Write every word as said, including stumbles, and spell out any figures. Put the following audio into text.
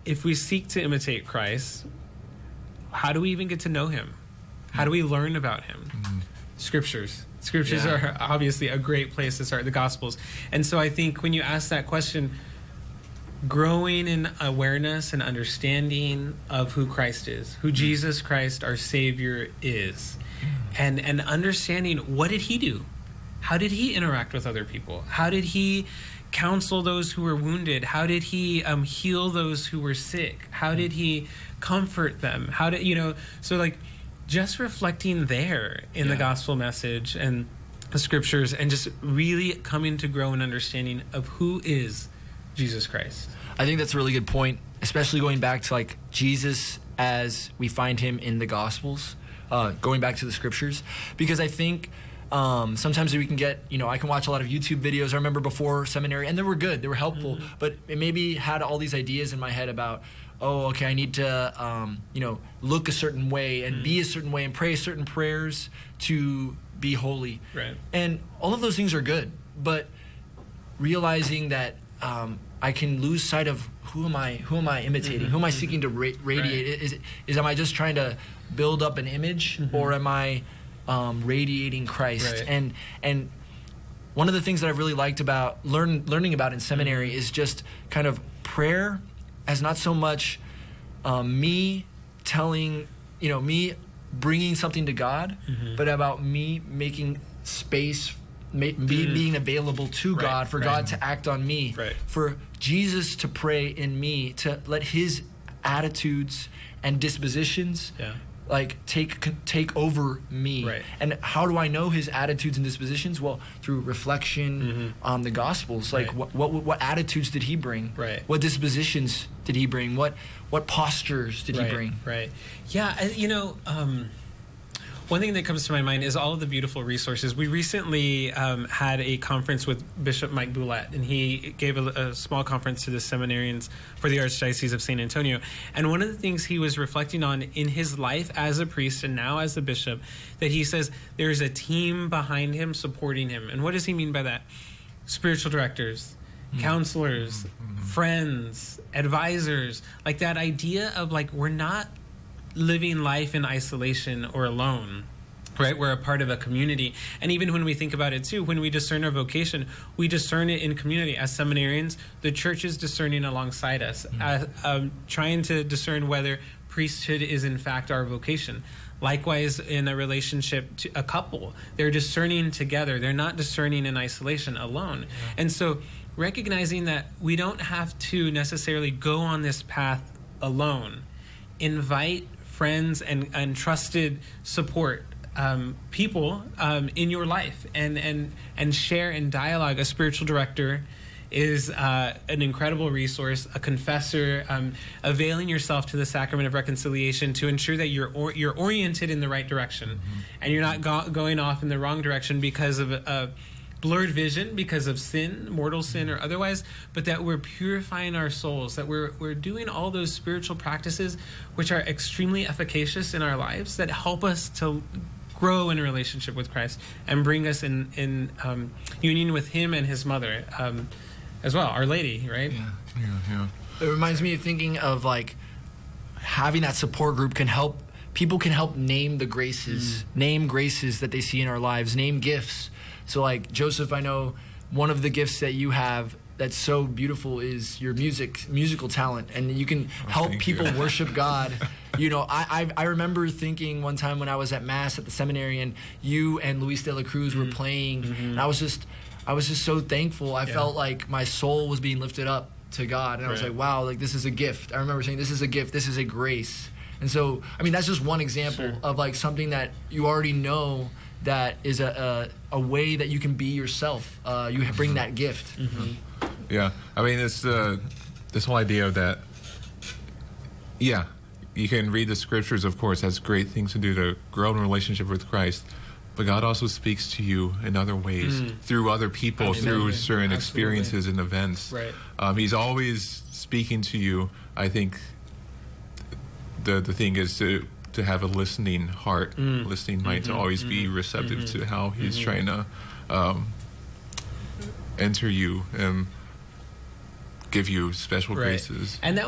if we seek to imitate Christ, how do we even get to know him? How do we learn about him? Mm-hmm. Scriptures. Scriptures yeah. are obviously a great place to start, the Gospels. And so I think when you ask that question, growing in awareness and understanding of who Christ is, who Jesus Christ, our Savior, is, and, and understanding what did he do? How did he interact with other people? How did he counsel those who were wounded? How did he um, heal those who were sick? How did he comfort them? How did, you know, so like just reflecting there in yeah. the gospel message and the scriptures and just really coming to grow an understanding of who is Jesus Christ. I think that's a really good point, especially going back to like Jesus as we find him in the gospels, uh, going back to the scriptures, because I think Um, sometimes we can get, you know, I can watch a lot of YouTube videos. I remember before seminary, and they were good. They were helpful. Mm-hmm. But it maybe had all these ideas in my head about, oh, okay, I need to, um, you know, look a certain way and mm-hmm. be a certain way and pray certain prayers to be holy. Right. And all of those things are good. But realizing that um, I can lose sight of who am I, who am I imitating? Mm-hmm. Who am I seeking to ra- radiate? Right. Is, is, am I just trying to build up an image, mm-hmm. or am I Um, radiating Christ? Right. And and one of the things that I've really liked about learn, learning about in seminary is just kind of prayer as not so much um, me telling, you know, me bringing something to God, mm-hmm. but about me making space, ma- be, mm. being available to right. God, for right. God to act on me, right. for Jesus to pray in me, to let his attitudes and dispositions yeah. like take take over me. Right. And how do I know his attitudes and dispositions? Well, through reflection mm-hmm. on the Gospels. Like right. what, what what attitudes did he bring? Right. What dispositions did he bring? What what postures did right. he bring? Right. Yeah, you know, um, one thing that comes to my mind is all of the beautiful resources. We recently um, had a conference with Bishop Mike Boulat, and he gave a, a small conference to the seminarians for the Archdiocese of Saint Antonio. And one of the things he was reflecting on in his life as a priest and now as a bishop, that he says there's a team behind him supporting him. And what does he mean by that? Spiritual directors, mm-hmm. counselors, mm-hmm. friends, advisors, like that idea of like we're not living life in isolation or alone, right? We're a part of a community. And even when we think about it too, when we discern our vocation, we discern it in community. As seminarians, the church is discerning alongside us, mm-hmm. uh, um, trying to discern whether priesthood is in fact our vocation. Likewise, in a relationship to a couple, they're discerning together. They're not discerning in isolation alone. Yeah. And so recognizing that we don't have to necessarily go on this path alone. Invite friends and, and trusted support um, people um, in your life, and, and and share and dialogue. A spiritual director is uh, an incredible resource, a confessor, um, availing yourself to the sacrament of reconciliation to ensure that you're or, you're oriented in the right direction, mm-hmm. and you're not go- going off in the wrong direction because of a blurred vision, because of sin, mortal sin or otherwise, but that we're purifying our souls, that we're we're doing all those spiritual practices which are extremely efficacious in our lives, that help us to grow in a relationship with Christ and bring us in, in um, union with him and his mother um, as well, Our Lady, right? Yeah, yeah, yeah. It reminds me of thinking of like having that support group can help, people can help name the graces, mm. name graces that they see in our lives, name gifts. So like Joseph, I know one of the gifts that you have that's so beautiful is your music, musical talent, and you can oh, help people you. worship God. You know, I, I I remember thinking one time when I was at Mass at the seminary, and you and Luis de la Cruz mm-hmm. were playing, mm-hmm. and I was just I was just so thankful. I yeah. felt like my soul was being lifted up to God, and I was right. like, wow, like this is a gift. I remember saying, this is a gift, this is a grace. And so, I mean, that's just one example sure. of like something that you already know that is a a, a way that you can be yourself. Uh, you bring that gift. Mm-hmm. Yeah, I mean, it's uh, this whole idea of that. Yeah, you can read the scriptures, of course. That's great things to do to grow in a relationship with Christ. But God also speaks to you in other ways, mm. through other people, Absolutely. through certain Absolutely. experiences and events. Right. Um, he's always speaking to you. I think the the thing is to to have a listening heart, mm. listening mind, mm-hmm. to always mm-hmm. be receptive mm-hmm. to how he's mm-hmm. trying to um, enter you and give you special right. graces. And that